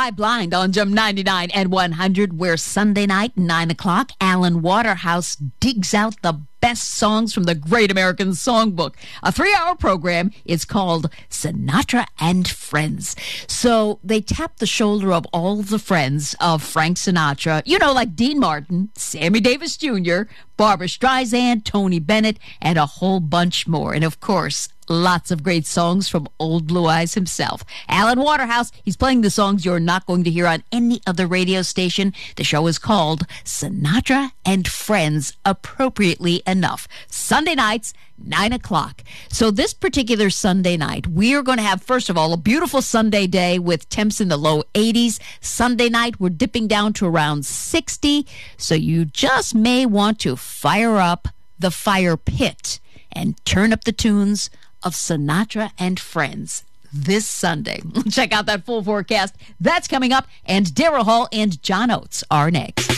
Fly Blind on Gem 99 and 100, where Sunday night, 9 o'clock, Alan Waterhouse digs out the best songs from the Great American Songbook. A 3-hour program. It's called Sinatra and Friends. So they tap the shoulder of all the friends of Frank Sinatra, you know, like Dean Martin, Sammy Davis Jr., Barbra Streisand, Tony Bennett, and a whole bunch more. And of course, lots of great songs from Old Blue Eyes himself. Alan Waterhouse, he's playing the songs you're not going to hear on any other radio station. The show is called Sinatra and Friends, appropriately enough. Sunday nights, 9 o'clock. So this particular Sunday night, we are going to have, first of all, a beautiful Sunday day with temps in the low 80s. Sunday night, we're dipping down to around 60. So you just may want to fire up the fire pit and turn up the tunes of Sinatra and Friends this Sunday. Check out that full forecast. That's coming up. And Daryl Hall and John Oates are next.